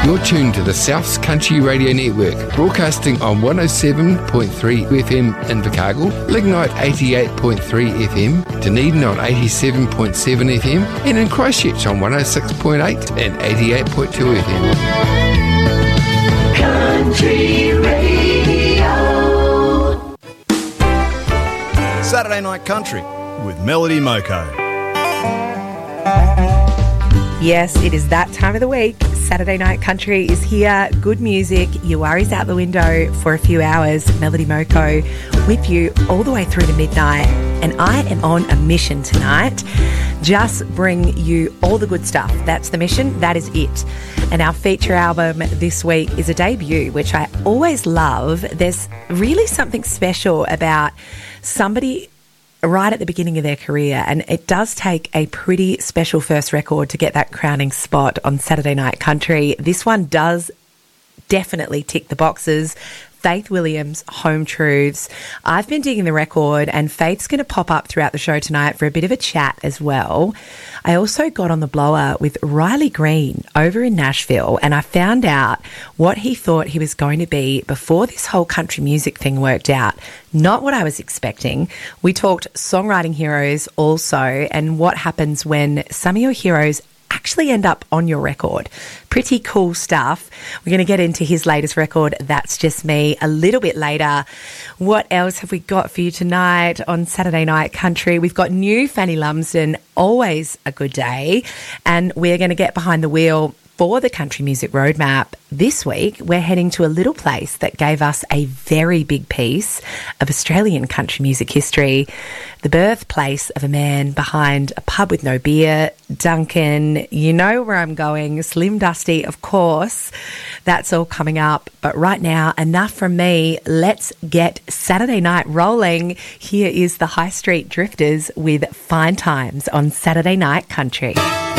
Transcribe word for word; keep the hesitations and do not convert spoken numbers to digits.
You're tuned to the South's Country Radio Network, broadcasting on one oh seven point three F M in Invercargill, Lignite eighty-eight point three F M, Dunedin on eighty-seven point seven F M, and in Christchurch on one oh six point eight and eighty-eight point two F M. Country Radio. Saturday Night Country with Melody Moko. Yes, it is that time of the week. Saturday Night Country is here. Good music. Your worries out the window for a few hours. Melody Moko with you all the way through to midnight. And I am on a mission tonight. Just bring you all the good stuff. That's the mission. That is it. And our feature album this week is a debut, which I always love. There's really something special about somebody right at the beginning of their career, and it does take a pretty special first record to get that crowning spot on Saturday Night Country. This one does definitely tick the boxes. Faith Williams, Home Truths. I've been digging the record, and Faith's going to pop up throughout the show tonight for a bit of a chat as well. I also got on the blower with Riley Green over in Nashville, and I found out what he thought he was going to be before this whole country music thing worked out. Not what I was expecting. We talked songwriting heroes also, and what happens when some of your heroes actually end up on your record. Pretty cool stuff. We're going to get into his latest record, That's Just Me, a little bit later. What else have we got for you tonight on Saturday Night Country? We've got new Fanny Lumsden, always a good day, and we're going to get behind the wheel for the Country Music Roadmap. This week, we're heading to a little place that gave us a very big piece of Australian country music history, the birthplace of a man behind a pub with no beer, Duncan. You know where I'm going, Slim Dusty, of course. That's all coming up. But right now, enough from me. Let's get Saturday night rolling. Here is the High Street Drifters with Fine Times on Saturday Night Country.